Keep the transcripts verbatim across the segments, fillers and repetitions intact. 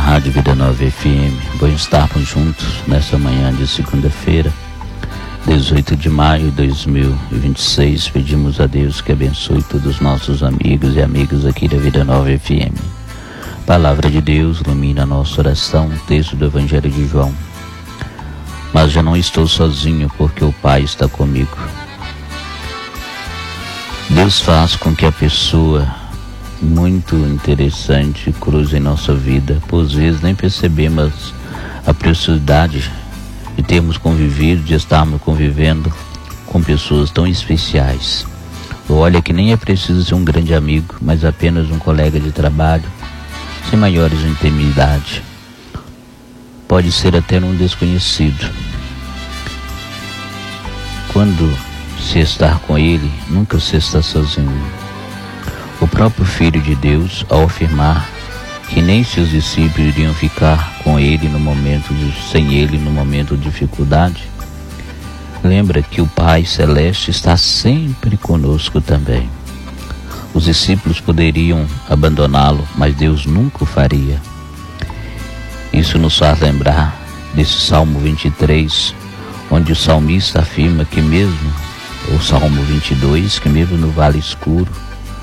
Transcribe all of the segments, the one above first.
Rádio Vida Nova F M. Bom estarmos juntos nessa manhã de segunda-feira, dezoito de maio de dois mil e vinte e seis. Pedimos a Deus que abençoe todos os nossos amigos e amigas aqui da Vida Nova F M. Palavra de Deus ilumina a nossa oração, texto do Evangelho de João. Mas já não estou sozinho, porque o Pai está comigo. Deus faz com que a pessoa muito interessante cruze em nossa vida. Por vezes nem percebemos a preciosidade de termos convivido, de estarmos convivendo com pessoas tão especiais. Olha que nem é preciso ser um grande amigo, mas apenas um colega de trabalho, sem maiores intimidade. Pode ser até um desconhecido. Quando se estar com ele, nunca se está sozinho. O próprio Filho de Deus, ao afirmar que nem seus discípulos iriam ficar com ele no momento de, sem ele no momento de dificuldade, lembra que o Pai Celeste está sempre conosco também. Os discípulos poderiam abandoná-lo, mas Deus nunca o faria. Isso nos faz lembrar desse Salmo vinte e três, onde o salmista afirma que mesmo, o Salmo vinte e dois, que mesmo no vale escuro,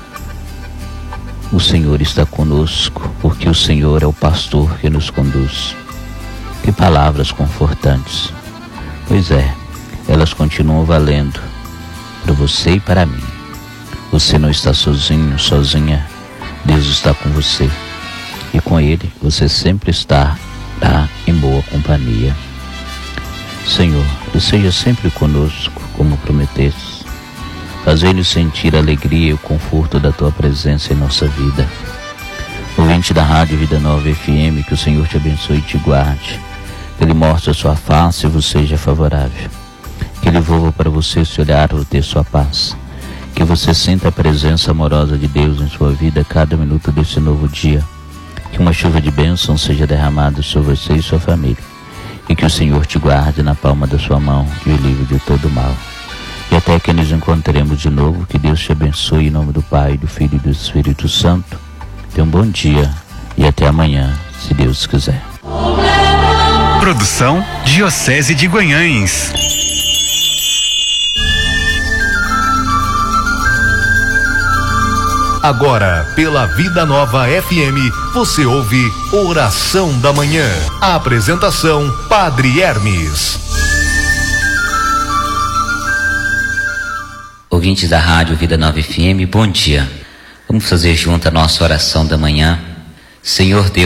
o Senhor está conosco, porque o Senhor é o pastor que nos conduz. Que palavras confortantes. Pois é, elas continuam valendo para você e para mim. Você não está sozinho, sozinha. Deus está com você. E com Ele você sempre estará em boa companhia. Senhor, que seja sempre conosco, como prometeste. Fazei-nos sentir a alegria e o conforto da Tua presença em nossa vida. Ouvinte da Rádio Vida Nova F M, que o Senhor te abençoe e te guarde. Que Ele mostre a sua face e vos seja favorável. Que Ele volva para você esse olhar para ter sua paz. Que você sinta a presença amorosa de Deus em sua vida a cada minuto desse novo dia. Que uma chuva de bênção seja derramada sobre você e sua família. E que o Senhor te guarde na palma da sua mão e o livre de todo mal. E até que nos encontremos de novo, que Deus te abençoe em nome do Pai, do Filho e do Espírito Santo. Tenha um bom dia e até amanhã, se Deus quiser. Produção Diocese de Guanhães. Agora, pela Vida Nova F M, você ouve Oração da Manhã. A apresentação, Padre Hermes. Ouvintes da Rádio Vida Nova F M, bom dia. Vamos fazer junto a nossa oração da manhã. Senhor Deus,